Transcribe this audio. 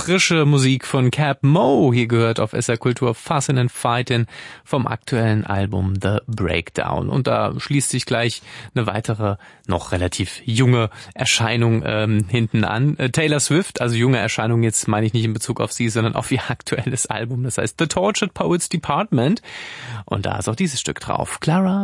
frische Musik von Cap Mo, hier gehört auf SR Kultur Fussin' and Fightin' vom aktuellen Album The Breakdown. Und da schließt sich gleich eine weitere, noch relativ junge Erscheinung hinten an. Taylor Swift, also junge Erscheinung, jetzt meine ich nicht in Bezug auf sie, sondern auf ihr aktuelles Album, das heißt The Tortured Poets Department. Und da ist auch dieses Stück drauf. Clara